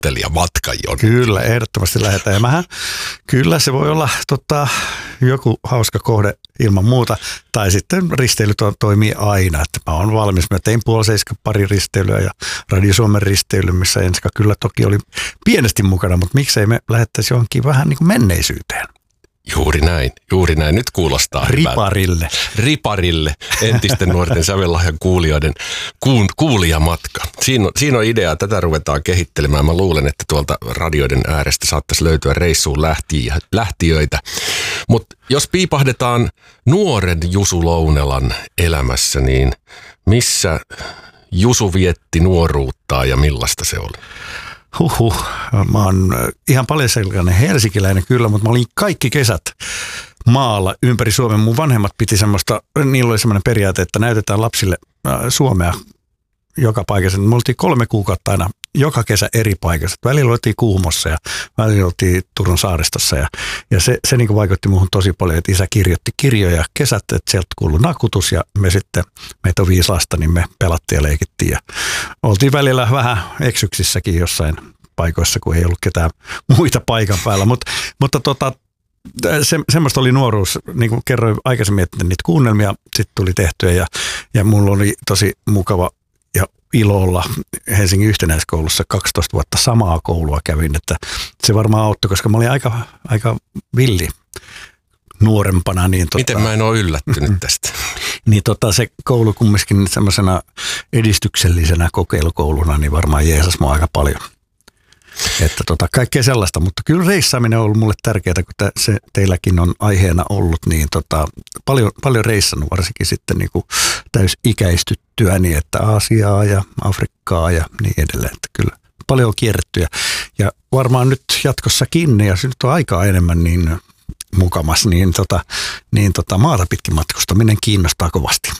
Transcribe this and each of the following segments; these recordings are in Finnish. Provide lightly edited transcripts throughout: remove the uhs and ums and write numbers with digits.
kuuntelijamatka jonnekin. Kyllä, ehdottomasti lähdetään. Ja kyllä se voi olla joku hauska kohde ilman muuta. Tai sitten risteily toimii aina. Että mä oon valmis. Mä tein 6:30 pari risteilyä ja Radio Suomen risteily, missä Enska kyllä toki oli pienesti mukana, mutta miksei me lähettäisi johonkin vähän niin kuin menneisyyteen. Juuri näin. Nyt kuulostaa Riparille. Riparille, entisten nuorten Sävellahjan kuulijoiden kuulijamatka. Siinä on idea, tätä ruvetaan kehittelemään. Mä luulen, että tuolta radioiden äärestä saattaisi löytyä reissuun lähtiöitä. Mutta jos piipahdetaan nuoren Jusu Lounelan elämässä, niin missä Jusu vietti nuoruuttaa ja millaista se oli? Mä oon ihan paljaselkäinen helsinkiläinen kyllä, mutta mä olin kaikki kesät maalla ympäri Suomen. Mun vanhemmat piti niillä oli semmoinen periaate, että näytetään lapsille Suomea joka paikassa. Me oltiin 3 kuukautta aina joka kesä eri paikassa. Välillä oltiin Kuhmossa ja välillä oltiin Turun saaristossa ja se niin kuin vaikutti muuhun tosi paljon, että isä kirjoitti kirjoja kesät, että sieltä kuului nakutus ja meitä on 5 lasta, niin me pelattiin ja leikittiin ja oltiin välillä vähän eksyksissäkin jossain paikoissa, kun ei ollut ketään muita paikan päällä, mutta semmoista oli nuoruus, niin kuin kerroin aikaisemmin, että niitä kuunnelmia sitten tuli tehtyä ja mulla oli tosi mukava ja ilo olla Helsingin yhtenäiskoulussa 12 vuotta samaa koulua kävin, että se varmaan auttoi, koska mä olin aika villi nuorempana. Niin Miten mä en ole yllättynyt tästä? Niin se koulu kumminkin semmoisena edistyksellisenä kokeilukouluna, niin varmaan jeesas mua aika paljon. Että kaikkea sellaista, mutta kyllä reissaaminen on ollut mulle tärkeää, kun se teilläkin on aiheena ollut, niin paljon reissannut, varsinkin sitten niin kuin täysikäistyttyä, niin että Aasiaa ja Afrikkaa ja niin edelleen, että kyllä paljon on kierretty ja varmaan nyt jatkossakin, ja se nyt on aikaa enemmän niin mukamas, niin maata pitkin matkustaminen kiinnostaa kovasti.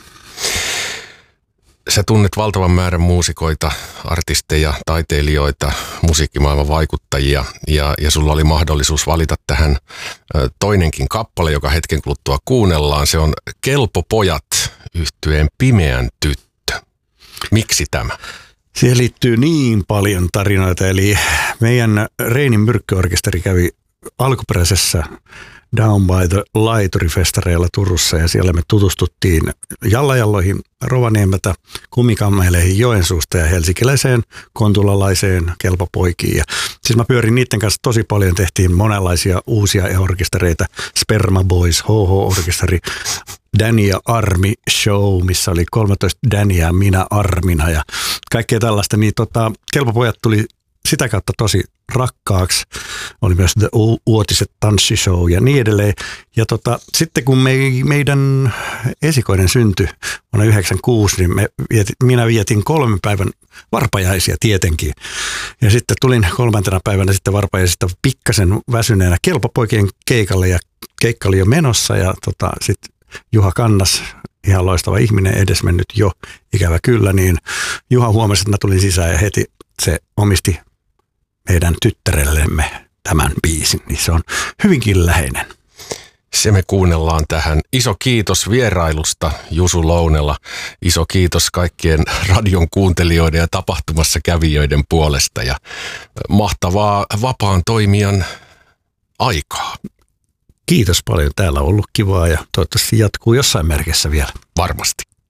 Sä tunnet valtavan määrän muusikoita, artisteja, taiteilijoita, musiikkimaailman vaikuttajia ja sulla oli mahdollisuus valita tähän toinenkin kappale, joka hetken kuluttua kuunnellaan. Se on Kelpo pojat -yhtyeen Pimeän tyttö. Miksi tämä? Siihen liittyy niin paljon tarinoita, eli meidän Reinin myrkkyorkesteri kävi alkuperäisessä Down by the Laituri-festareilla Turussa ja siellä me tutustuttiin Jallajalloihin Rovaniemeltä, Kumikammeileihin Joensuusta ja helsinkiläiseen kontulalaiseen kelpopoikiin. Ja siis mä pyörin niiden kanssa tosi paljon, tehtiin monenlaisia uusia orkestereita, Sperma Boys, HH-orkesteri, Danny ja Armi Show, missä oli 13 Dannyä ja minä Armina ja kaikkea tällaista, niin kelpopojat tuli sitä kautta tosi rakkaaksi. Oli myös The Uotiset tanssishow ja niin edelleen. Ja sitten kun meidän esikoinen syntyi vuonna 1996, niin minä vietin 3 päivän varpajaisia tietenkin. Ja sitten tulin 3. päivänä sitten varpajaisista pikkasen väsyneenä kelpopoikien keikalle ja keikka oli jo menossa ja sitten Juha Kannas, ihan loistava ihminen, edesmennyt jo, ikävä kyllä, niin Juha huomasi, että mä tulin sisään ja heti se omisti meidän tyttärellemme tämän biisin, niin se on hyvinkin läheinen. Se me kuunnellaan tähän. Iso kiitos vierailusta, Jusu Lounela. Iso kiitos kaikkien radion kuuntelijoiden ja tapahtumassa kävijöiden puolesta ja mahtavaa vapaan toimijan aikaa. Kiitos paljon. Täällä on ollut kivaa ja toivottavasti jatkuu jossain merkissä vielä. Varmasti.